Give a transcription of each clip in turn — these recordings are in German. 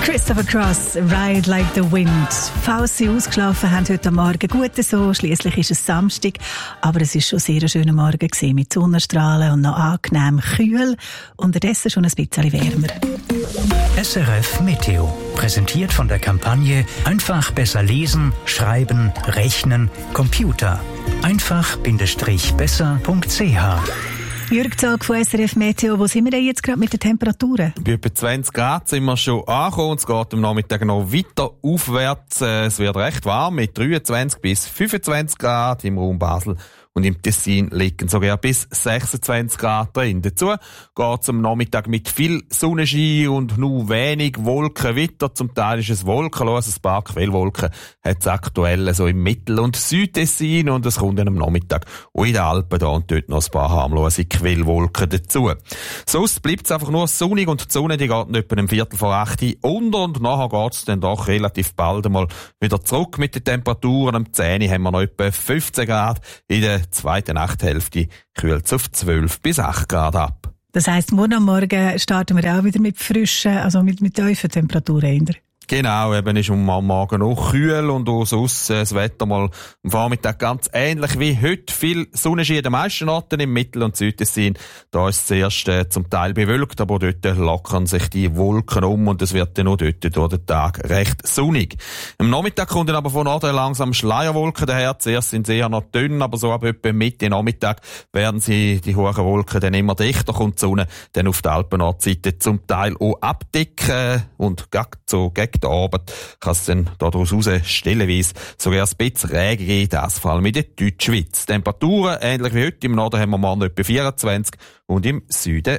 Christopher Cross, Ride Like the Wind. Falls Sie ausgeschlafen haben heute Morgen, gut so. Schliesslich ist es Samstag, aber es war schon sehr ein schöner Morgen gewesen, mit Sonnenstrahlen und noch angenehm kühl. Unterdessen schon ein bisschen wärmer. SRF Meteo. Präsentiert von der Kampagne Einfach besser lesen, schreiben, rechnen, Computer. Einfach-besser.ch. Jürg Zog von SRF Meteo, wo sind wir denn jetzt gerade mit den Temperaturen? Bei etwa 20 Grad sind wir schon angekommen. Es geht am Nachmittag noch weiter aufwärts. Es wird recht warm mit 23 bis 25 Grad im Raum Basel. Und im Tessin liegen sogar bis 26 Grad drin. Dazu geht es am Nachmittag mit viel Sonnenschein und nur wenig Wolken weiter. Zum Teil ist es wolkenlos, ein paar Quellwolken hat es aktuell so im Mittel- und Südtessin. Und es kommt dann am Nachmittag auch in den Alpen da und dort noch ein paar harmlose Quellwolken dazu. Sonst bleibt es einfach nur sonnig und die Sonne die geht etwa um 7:45 unter und nachher geht es dann doch relativ bald einmal wieder zurück mit den Temperaturen. Am 10 haben wir noch etwa 15 Grad. In der zweiten Nachthälfte kühlt es auf 12 bis 8 Grad ab. Das heisst, morgen am Morgen starten wir auch wieder mit frischen, also mit tiefen Temperaturen. Genau, eben ist am Morgen auch kühl und auch sonst das Wetter mal am Vormittag ganz ähnlich wie heute. Viel Sonnenschein an den meisten Orten im Mittel- und Südtessin. Da ist es zuerst zum Teil bewölkt, aber dort lockern sich die Wolken um und es wird dann auch dort durch den Tag recht sonnig. Am Nachmittag kommt dann aber von Norden langsam Schleierwolken daher. Zuerst sind sie eher noch dünn, aber so ab etwa Mitte Nachmittag werden sie die hohen Wolken dann immer dichter, kommt die Sonne dann auf der Alpennordseite zum Teil auch abdecken und gegen den Abend kann es dann daraus raus stellenweise sogar ein bisschen Regen geben, das vor allem in der Deutschschweiz. Temperaturen ähnlich wie heute. Im Norden haben wir morgen etwa 24 und im Süden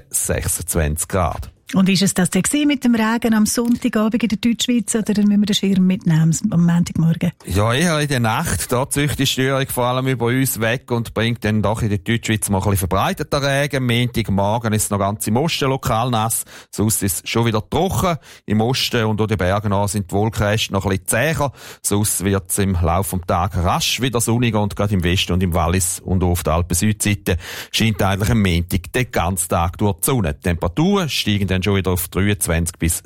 26 Grad. Und ist es das denn mit dem Regen am Sonntagabend in der Deutschschweiz oder müssen wir den Schirm mitnehmen am Montagmorgen? Ja, eher in der Nacht. Da zieht die Störung vor allem über uns weg und bringt dann doch in der Deutschschweiz mal ein bisschen verbreiteter Regen. Montagmorgen ist es noch ganz im Osten lokal nass. Sonst ist es schon wieder trocken. Im Osten und durch die Berge nach sind die Wolkenreste noch ein bisschen zäher. Sonst wird es im Laufe des Tages rasch wieder sonniger und gerade im Westen und im Wallis und auf der Alpen-Südseite scheint eigentlich am Montag den ganzen Tag durch die Sonne. Die Temperaturen steigen dann schon wieder auf 23 bis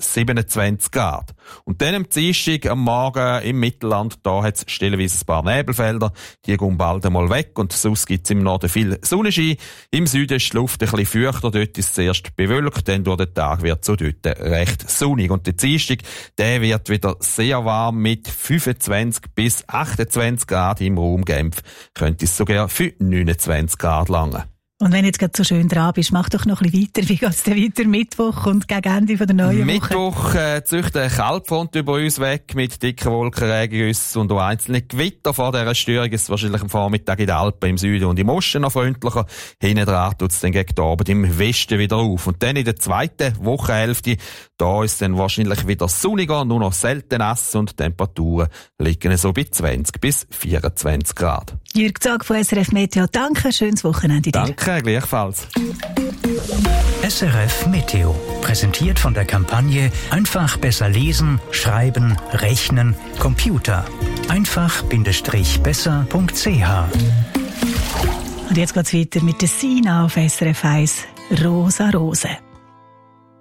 27 Grad. Und dann am Dienstag am Morgen im Mittelland, da hat es stellenweise ein paar Nebelfelder, die gehen bald einmal weg und sonst gibt es im Norden viel Sonnenschein. Im Süden ist die Luft ein bisschen feuchter, dort ist es zuerst bewölkt, dann durch den Tag wird es dort recht sonnig. Und der Dienstag, der wird wieder sehr warm mit 25 bis 28 Grad im Raum Genf. Könnte es sogar für 29 Grad langen. Und wenn du jetzt gerade so schön dran bist, mach doch noch ein bisschen weiter. Wie geht es denn weiter Mittwoch und gegen Ende der neuen Woche? Mittwoch zieht eine Kaltfront über uns weg mit dicken Wolkenregengüssen und auch einzelne Gewitter. Vor dieser Störung ist es wahrscheinlich am Vormittag in den Alpen im Süden und im Osten noch freundlicher. Hinten dran tut es dann gegen den Abend im Westen wieder auf. Und dann in der zweiten Wochenhälfte, da ist es dann wahrscheinlich wieder sonniger, nur noch selten nass und die Temperaturen liegen so bei 20 bis 24 Grad. Jürg Zog von SRF Meteo, danke, schönes Wochenende dir. Danke, gleichfalls. SRF Meteo. Präsentiert von der Kampagne Einfach besser lesen, schreiben, rechnen, Computer. Einfach-besser.ch. Und jetzt geht's weiter mit der Sina auf SRF 1. Rosa Rose.